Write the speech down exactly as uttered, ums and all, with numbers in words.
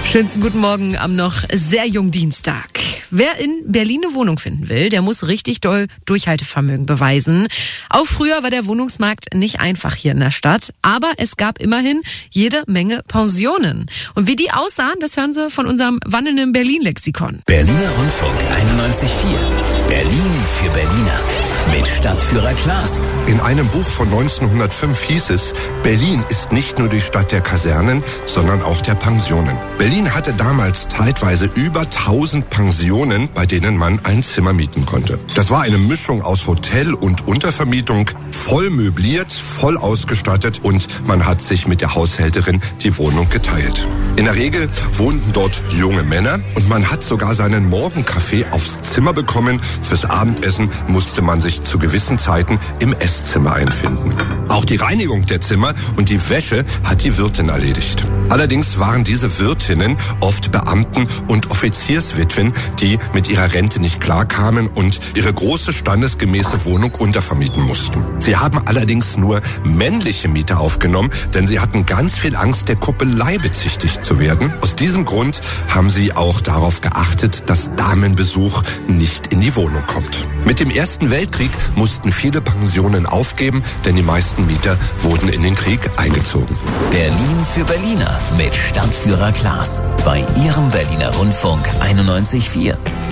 Schönsten guten Morgen am noch sehr jungen Dienstag. Wer in Berlin eine Wohnung finden will, der muss richtig doll Durchhaltevermögen beweisen. Auch früher war der Wohnungsmarkt nicht einfach hier in der Stadt, aber es gab immerhin jede Menge Pensionen. Und wie die aussahen, das hören Sie von unserem wandelnden Berlin-Lexikon. Berliner Rundfunk einundneunzig Komma vier. Berlin für Berliner. Mit Stadtführer Klaas. In einem Buch von neunzehnhundertfünf hieß es, Berlin ist nicht nur die Stadt der Kasernen, sondern auch der Pensionen. Berlin hatte damals zeitweise über tausend Pensionen, bei denen man ein Zimmer mieten konnte. Das war eine Mischung aus Hotel und Untervermietung, voll möbliert, voll ausgestattet und man hat sich mit der Haushälterin die Wohnung geteilt. In der Regel wohnten dort junge Männer und man hat sogar seinen Morgenkaffee aufs Zimmer bekommen. Fürs Abendessen musste man sich zu gewissen Zeiten im Esszimmer einfinden. Auch die Reinigung der Zimmer und die Wäsche hat die Wirtin erledigt. Allerdings waren diese Wirtinnen oft Beamten und Offizierswitwen, die mit ihrer Rente nicht klarkamen und ihre große standesgemäße Wohnung untervermieten mussten. Sie haben allerdings nur männliche Mieter aufgenommen, denn sie hatten ganz viel Angst, der Kuppelei bezichtigt zu werden. Aus diesem Grund haben sie auch darauf geachtet, dass Damenbesuch nicht in die Wohnung kommt. Mit dem Ersten Weltkrieg mussten viele Pensionen aufgeben, denn die meisten Mieter wurden in den Krieg eingezogen. Berlin für Berliner mit Stadtführer Klaas bei Ihrem Berliner Rundfunk einundneunzig Komma vier.